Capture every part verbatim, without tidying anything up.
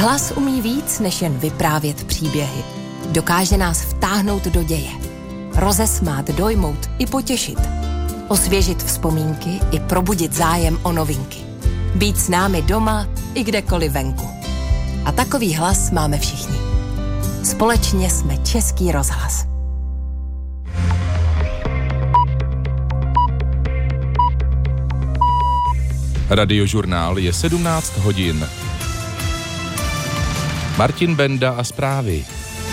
Hlas umí víc, než jen vyprávět příběhy. Dokáže nás vtáhnout do děje. Rozesmát, dojmout i potěšit. Osvěžit vzpomínky i probudit zájem o novinky. Být s námi doma i kdekoliv venku. A takový hlas máme všichni. Společně jsme Český rozhlas. Radiožurnál je sedmnáct hodin. Martin Benda a zprávy.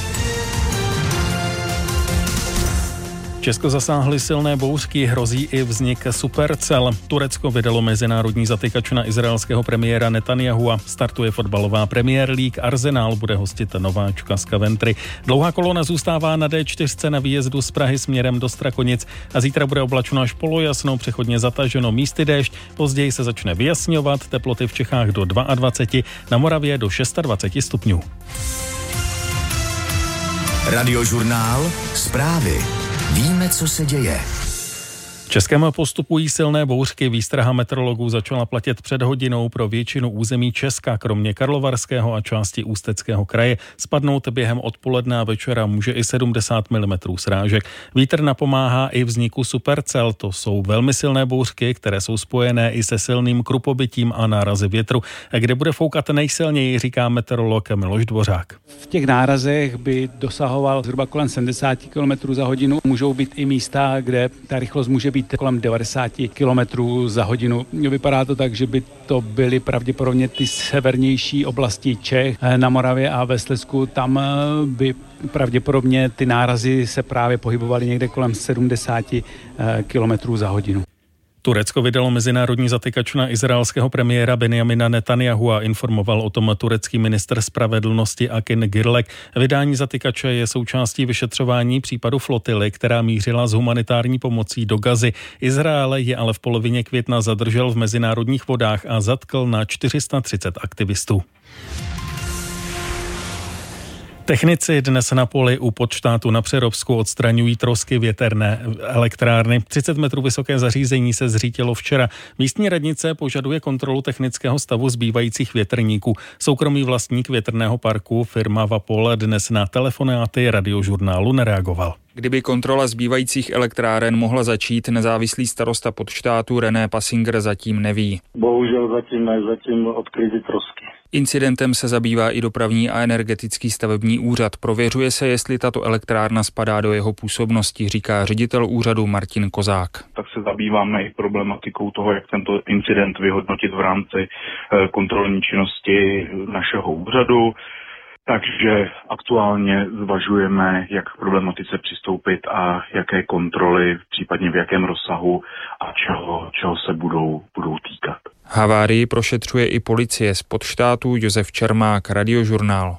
Česko zasáhly silné bouřky, hrozí i vznik supercel. Turecko vydalo mezinárodní zatykač na izraelského premiéra Netanyahua. Startuje fotbalová Premier League, Arsenal bude hostit nováčka z Coventry. Dlouhá kolona zůstává na dé čtyři na výjezdu z Prahy směrem do Strakonic a zítra bude oblačno až polojasno, přechodně zataženo, místy déšť. Později se začne vyjasňovat, teploty v Čechách do dvacet dva, na Moravě do dvacet šest stupňů. Radiožurnál, zprávy. Víme, co se děje. V Českém postupují silné bouřky. Výstraha meteorologů začala platit před hodinou pro většinu území Česka, kromě Karlovarského a části Ústeckého kraje. Spadnout během odpoledne a večera může i sedmdesát milimetrů srážek. Vítr napomáhá i vzniku supercel. To jsou velmi silné bouřky, které jsou spojené i se silným krupobytím a nárazy větru. Kde bude foukat nejsilněji, říká meteorolog Miloš Dvořák. V těch nárazech by dosahoval zhruba kolem sedmdesát kilometrů za hodinu. Můžou být i místa, kde ta rychlost může být kolem devadesát kilometrů za hodinu. Vypadá to tak, že by to byly pravděpodobně ty severnější oblasti Čech na Moravě a ve Slezsku. Tam by pravděpodobně ty nárazy se právě pohybovaly někde kolem sedmdesát kilometrů za hodinu. Turecko vydalo mezinárodní zatykač na izraelského premiéra Benjamina Netanyahua, informoval o tom turecký ministr spravedlnosti Akin Girlek. Vydání zatykače je součástí vyšetřování případu flotily, která mířila s humanitární pomocí do Gazy. Izrael je ale v polovině května zadržel v mezinárodních vodách a zatkl na čtyři sta třicet aktivistů. Technici dnes na poli u Podštátu na Přerovsku odstraňují trosky větrné elektrárny. třicet metrů vysoké zařízení se zřítilo včera. Místní radnice požaduje kontrolu technického stavu zbývajících větrníků. Soukromý vlastník větrného parku, firma Vapol, dnes na telefonáty Radiožurnálu nereagoval. Kdyby kontrola zbývajících elektráren mohla začít, nezávislý starosta Podštátu René Pasinger zatím neví. Bohužel zatím ne, zatím odkryty trosky. Incidentem se zabývá i dopravní a energetický stavební úřad. Prověřuje se, jestli tato elektrárna spadá do jeho působnosti, říká ředitel úřadu Martin Kozák. Tak se zabýváme i problematikou toho, jak tento incident vyhodnotit v rámci kontrolní činnosti našeho úřadu. Takže aktuálně zvažujeme, jak k problematice přistoupit a jaké kontroly, případně v jakém rozsahu a čeho, čeho se budou, budou týkat. Havárii prošetřuje i policie. Z Podštátu Josef Čermák, Radiožurnál.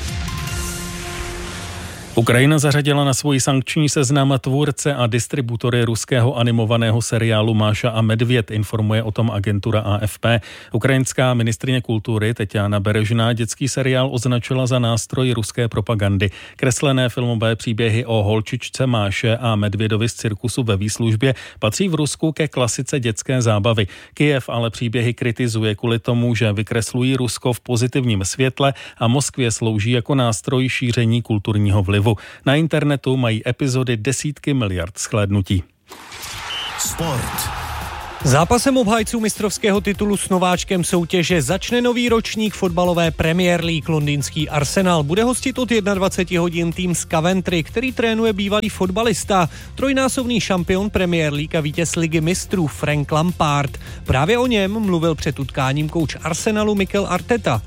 Ukrajina zařadila na svůj sankční seznam tvůrce a distributory ruského animovaného seriálu Máša a Medvěd, informuje o tom agentura A F P. Ukrajinská ministryně kultury Teťána Berežná dětský seriál označila za nástroj ruské propagandy. Kreslené filmové příběhy o holčičce Máše a Medvědovi z cirkusu ve výslužbě patří v Rusku ke klasice dětské zábavy. Kyjev ale příběhy kritizuje kvůli tomu, že vykreslují Rusko v pozitivním světle a Moskvě slouží jako nástroj šíření kulturního vlivu. Na internetu mají epizody desítky miliard shlédnutí. Sport. Zápasem obhájců mistrovského titulu s nováčkem soutěže začne nový ročník fotbalové Premier League. Londýnský Arsenal bude hostit od dvacet jedna hodin tým z Coventry, který trénuje bývalý fotbalista, trojnásobný šampion Premier League a vítěz ligy mistrů Frank Lampard. Právě o něm mluvil před utkáním kouč Arsenalu Mikel Arteta.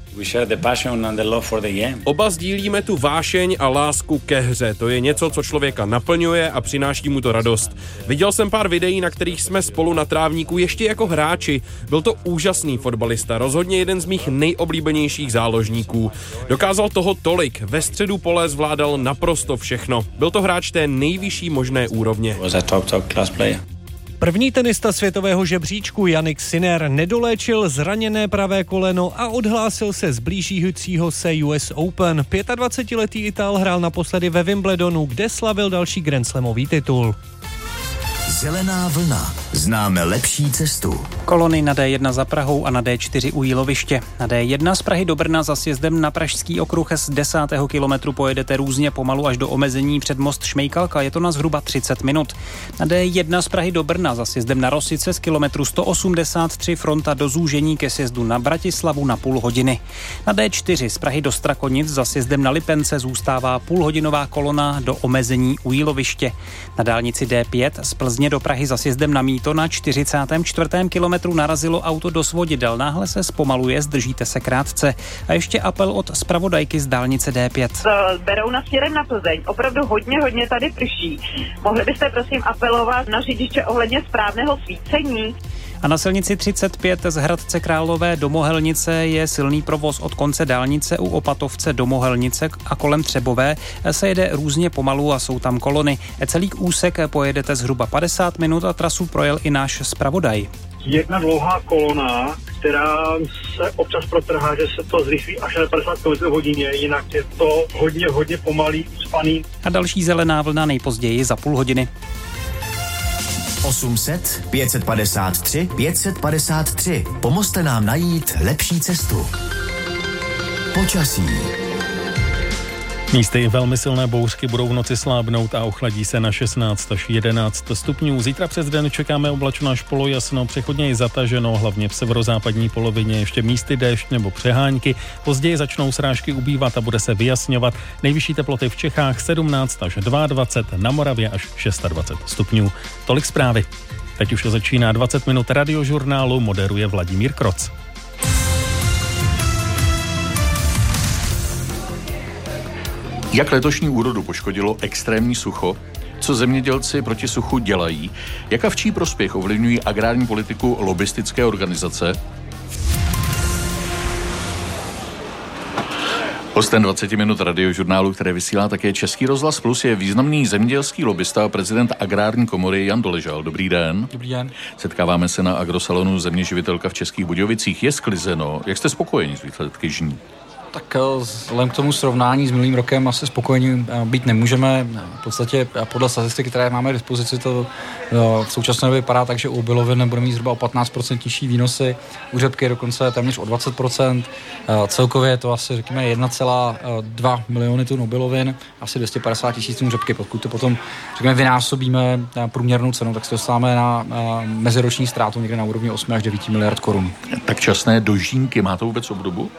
Oba sdílíme tu vášeň a lásku ke hře. To je něco, co člověka naplňuje a přináší mu to radost. Viděl jsem pár videí, na kterých jsme spolu na trávníku ještě jako hráči. Byl to úžasný fotbalista, rozhodně jeden z mých nejoblíbenějších záložníků. Dokázal toho tolik, ve středu pole zvládal naprosto všechno. Byl to hráč té nejvyšší možné úrovně. První tenista světového žebříčku Jannik Sinner nedoléčil zraněné pravé koleno a odhlásil se z blížícího se U S Open. dvacetiletý Itál hrál naposledy ve Wimbledonu, kde slavil další grandslamový titul. Zelená vlna. Známe lepší cestu. Kolony na D jedna za Prahou a na D čtyři u Jíloviště. Na D jedna z Prahy do Brna za sjezdem na Pražský okruh z desátého kilometru pojedete různě pomalu až do omezení před most Šmejkalka. Je to na zhruba třicet minut. Na D jedna z Prahy do Brna za sjezdem na Rosice z kilometru sto osmdesát tři fronta do zúžení ke sjezdu na Bratislavu na půl hodiny. Na D čtyři z Prahy do Strakonic za sjezdem na Lipence zůstává půlhodinová kolona do omezení u Jíloviště. Na dálnici D pět z Plzně do Prahy za sjezdem na Mýto na čtyřicátém čtvrtém kilometru narazilo auto do svodidel. Náhle se zpomaluje, zdržíte se krátce. A ještě apel od zpravodajky z dálnice D pět. Berou na směrem na Plzeň. Opravdu hodně, hodně tady prší. Mohli byste prosím apelovat na řidiče ohledně správného svícení? A na silnici třicet pět z Hradce Králové do Mohelnice je silný provoz od konce dálnice u Opatovce do Mohelnice a kolem Třebové se jede různě pomalu a jsou tam kolony. Celý úsek pojedete zhruba padesát minut a trasu projel i náš zpravodaj. Jedna dlouhá kolona, která se občas protrhá, že se to zrychlí až na padesát kilometrů v hodině, jinak je to hodně, hodně pomalý, uspaný. A další zelená vlna nejpozději za půl hodiny. osm set pět set padesát tři pět set padesát tři. Pomozte nám najít lepší cestu. Počasí. Místy velmi silné bouřky budou v noci slábnout a ochladí se na šestnáct až jedenáct stupňů. Zítra přes den čekáme oblačno až polojasno, přechodně i zataženo, hlavně v severozápadní polovině ještě místy déšť nebo přehánky. Později začnou srážky ubývat a bude se vyjasňovat. Nejvyšší teploty v Čechách sedmnáct až dvacet dva, na Moravě až dvacet šest stupňů. Tolik zprávy. Teď už začíná dvacet minut radiožurnálu, moderuje Vladimír Kroc. Jak letošní úrodu poškodilo extrémní sucho? Co zemědělci proti suchu dělají? Jak a v čí prospěch ovlivňují agrární politiku lobbystické organizace? Hostem dvacet minut radiožurnálu, které vysílá také Český rozhlas Plus, je významný zemědělský lobbysta a prezident agrární komory Jan Doležal. Dobrý den. Dobrý den. Setkáváme se na agrosalonu Země živitelka v Českých Budějovicích. Je sklizeno. Jak jste spokojeni s výsledky žní? Tak vzhledem k tomu srovnání s minulým rokem asi spokojení být nemůžeme. V podstatě podle statistiky, které máme k dispozici, to v současné době vypadá tak, že u obilovin budeme mít zhruba o patnáct procent nižší výnosy, u řepky dokonce téměř o dvacet procent. Celkově je to asi, řekněme, jedna celá dva miliony tun obilovin, asi dvě stě padesát tisíc tun řepky. Pokud to potom, řekněme, vynásobíme průměrnou cenu, tak se dostáváme na meziroční ztrátu někde na úrovni osm až devět miliard korun. Tak časné dožínky, má to vůbec obdobu?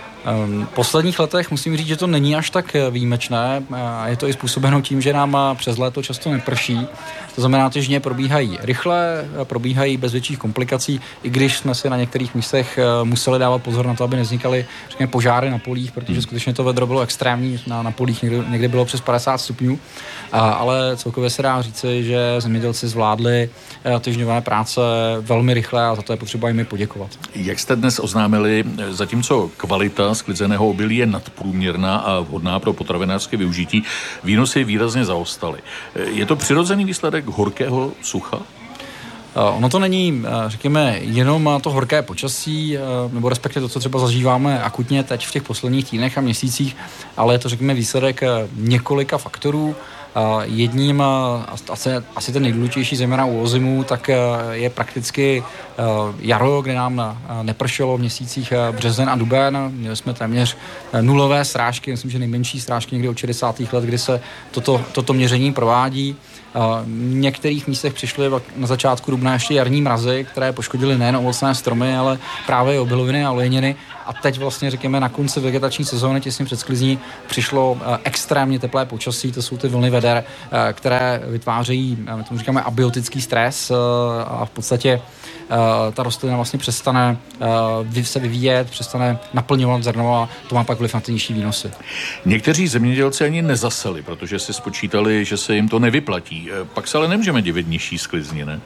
V posledních letech musím říct, že to není až tak výjimečné. Je to i způsobeno tím, že nám přes léto často neprší. To znamená, že žně probíhají rychle, probíhají bez větších komplikací, i když jsme si na některých místech museli dávat pozor na to, aby nevznikaly, řekněme, požáry na polích, protože skutečně to vedro bylo extrémní, na, na polích někde, někde bylo přes padesát stupňů, a, ale celkově se dá říci, že zemědělci zvládli ty žňové práce velmi rychle a za to je potřeba jim poděkovat. Jak jste dnes oznámili, zatímco kvalita sklizeného obilí je nadprůměrná a vhodná pro potravinářské využití, výnosy výrazně zaostaly. Je to přirozený výsledek horkého sucha? Ono to není, řekněme, jenom to horké počasí, nebo respektive to, co třeba zažíváme akutně teď v těch posledních týdnech a měsících, ale je to, řekněme, výsledek několika faktorů. Jedním, asi, asi ten nejdůležitější, zejména u ozimů, tak je prakticky jaro, kde nám nepršelo v měsících březen a duben. Měli jsme téměř nulové srážky, myslím, že nejmenší srážky někdy od šedesátých let, kdy se toto, toto měření provádí. V některých místech přišly na začátku dubna ještě jarní mrazy, které poškodily nejen ovocné stromy, ale právě obiloviny a olejniny. A teď vlastně, řekněme, na konci vegetační sezóny, těsně před sklizní, přišlo extrémně teplé počasí, to jsou ty vlny veder, které vytvářejí, my tomu říkáme, abiotický stres a v podstatě ta rostlina vlastně přestane se vyvíjet, přestane naplňovat zrno a to má pak vliv na ty nižší výnosy. Někteří zemědělci ani nezaseli, protože si spočítali, že se jim to nevyplatí. Pak se ale nemůžeme divit nižší sklizni, ne?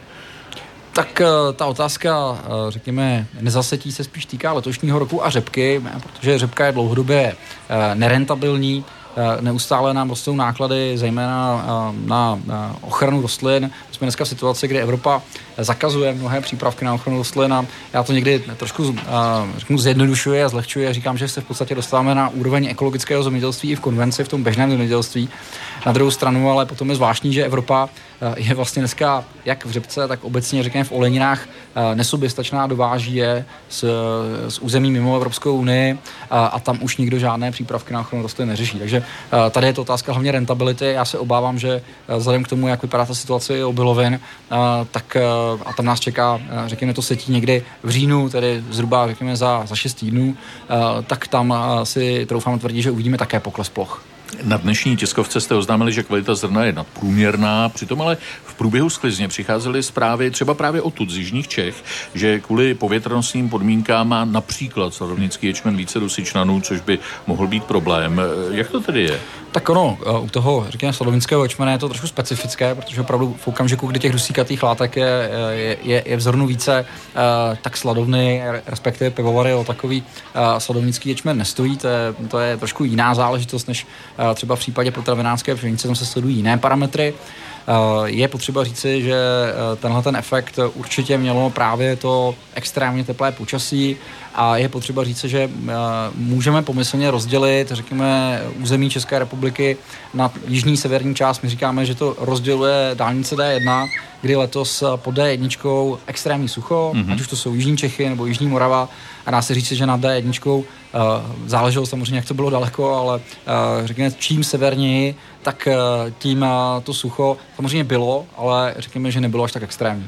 Tak ta otázka, řekněme, nezasetí se spíš týká letošního roku a řepky, protože řepka je dlouhodobě nerentabilní. neustále nám rostou náklady, zejména na ochranu rostlin. Jsme dneska v situaci, kdy Evropa zakazuje mnohé přípravky na ochranu rostlin a já to někdy trošku řeknu, zjednodušuji a zlehčuji a říkám, že se v podstatě dostáváme na úroveň ekologického zemědělství i v konvenci, v tom běžném zemědělství. Na druhou stranu, ale potom je zvláštní, že Evropa je vlastně dneska jak v řepce, tak obecně řekněme v oleninách nesoběstačná, dováží je z, z území mimo Evropskou unii a, a tam už nikdo žádné přípravky na ochranu rostlin neřeší. Takže tady je to otázka hlavně rentability. Já se obávám, že vzhledem k tomu, jak vypadá ta situace obilovin, tak a tam nás čeká, řekněme, to setí někdy v říjnu, tedy zhruba řekněme za, za šest týdnů, tak tam si troufám tvrdit, že uvidíme také pokles ploch. Na dnešní tiskovce jste oznámili, že kvalita zrna je nadprůměrná, přitom ale v průběhu sklizně přicházely zprávy třeba právě odtud z jižních Čech, že kvůli povětrnostním podmínkám má například sladovnický ječmen více dusičnanů, což by mohl být problém. Jak to tedy je? Tak ono, u toho, řekněme, sladovnického ječmene je to trošku specifické, protože opravdu v okamžiku, kdy těch dusíkatých látek je, je, je v zrnu více, tak sladovny, respektive pivovary o takový sladovnický ječmen nestojí. To je, to je trošku jiná záležitost, než třeba v případě potravinářské pšenice, tam se sledují jiné parametry. Je potřeba říci, že tenhle ten efekt určitě mělo právě to extrémně teplé počasí a je potřeba říci, že můžeme pomyslně rozdělit, řekněme, území České republiky na jižní severní část. My říkáme, že to rozděluje dálnice D jedna, kdy letos pod D jedna extrémní sucho, mm-hmm. ať už to jsou jižní Čechy nebo jižní Morava, a dá se říci, že na D jedna uh, záleželo samozřejmě, jak to bylo daleko, ale uh, řekněme, čím severněji, tak uh, tím uh, to sucho samozřejmě bylo, ale řekněme, že nebylo až tak extrémní.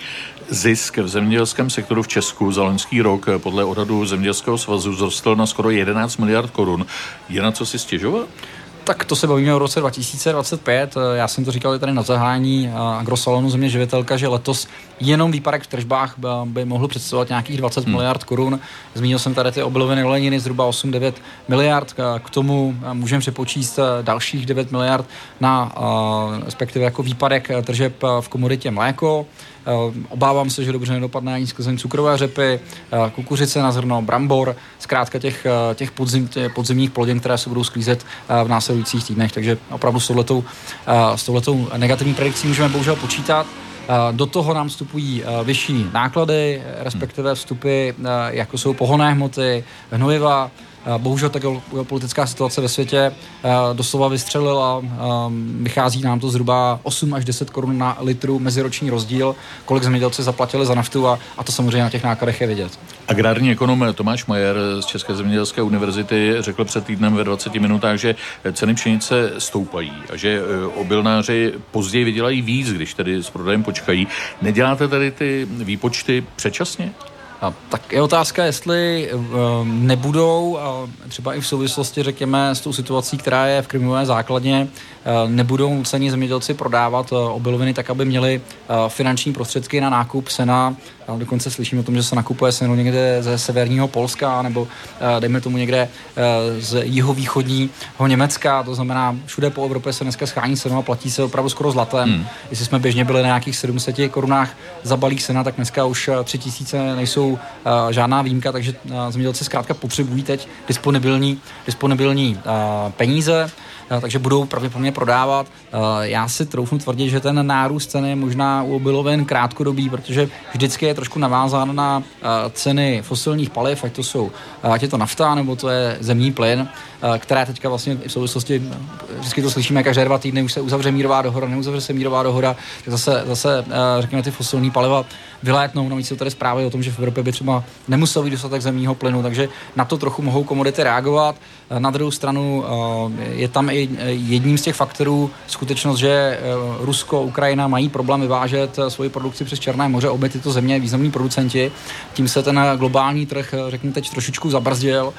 Zisk v zemědělském sektoru v Česku za loňský rok podle odhadu Zemědělského svazu vzrostl na skoro jedenáct miliard korun. Je na co si stěžovat? Tak to se bavíme o roce dva tisíce dvacet pět. Já jsem to říkal tady na zahájení Agrosalonu Země živitelka, že letos jenom výpadek v tržbách by mohl představovat nějakých dvacet hmm. miliard korun. Zmínil jsem tady ty obiloviny, oleniny zhruba osm devět miliard. K tomu můžeme přepočíst dalších devět miliard na respektive jako výpadek tržeb v komoditě mléko. Obávám se, že dobře nedopadne ani sklzeň cukrové řepy, kukuřice na zrno, brambor, zkrátka těch, těch podzim, těch podzimních plodin, které se budou sklízet v následujících týdnech. Takže opravdu s touhletou, s touhletou negativní predikcí můžeme bohužel počítat. Do toho nám vstupují vyšší náklady, respektive vstupy, jako jsou pohonné hmoty, hnojiva. Bohužel tak politická situace ve světě doslova vystřelila. Vychází nám to zhruba osm až deset korun na litru meziroční rozdíl, kolik zemědělci zaplatili za naftu a, a to samozřejmě na těch nákladech je vidět. Agrární ekonom Tomáš Majer z České zemědělské univerzity řekl před týdnem ve dvaceti minutách, že ceny pšenice stoupají a že obilnáři později vydělají víc, když tedy s prodejem počkají. Neděláte tady ty výpočty předčasně? A tak je otázka, jestli uh, nebudou, uh, třeba i v souvislosti, řekněme, s tou situací, která je v krmivové základně, uh, nebudou nuceni zemědělci prodávat uh, obiloviny tak, aby měli uh, finanční prostředky na nákup sena. A dokonce slyším o tom, že se nakupuje seno někde ze severního Polska nebo uh, dejme tomu někde uh, z jihovýchodního Německa. To znamená, všude po Evropě se dneska schání seno a platí se opravdu skoro zlatem. Hmm. Jestli jsme běžně byli na nějakých sedm set korunách za balík sena, tak dneska už tři tisíce nejsou Uh, žádná výjimka, takže uh, zemědělci zkrátka potřebují teď disponibilní, disponibilní uh, peníze, uh, takže budou pravděpodobně prodávat. Uh, já si troufnu tvrdit, že ten nárůst ceny je možná u obilovin krátkodobý, protože vždycky je trošku navázán na uh, ceny fosilních paliv, ať to jsou, uh, ať je to nafta, nebo to je zemní plyn, uh, která teďka vlastně v souvislosti, vždycky to slyšíme, každé dva týdny už se uzavře mírová dohoda, neuzavře se mírová dohoda, tak zase, zase uh, řekněme, ty fosilní paliva vylétnou. Navíc jsou tady zprávy o tom, že v Evropě by třeba nemusel být dostatek zemního plynu, takže na to trochu mohou komodity reagovat. Na druhou stranu je tam i jedním z těch faktorů skutečnost, že Rusko, Ukrajina mají problém vyvážet svoji produkci přes Černé moře, obě tyto země významní producenti. Tím se ten globální trh, řekněme, teď trošičku zabrzdil,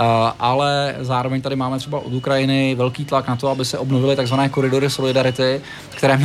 ale zároveň tady máme třeba od Ukrajiny velký tlak na to, aby se obnovily takzvané koridory solidarity, které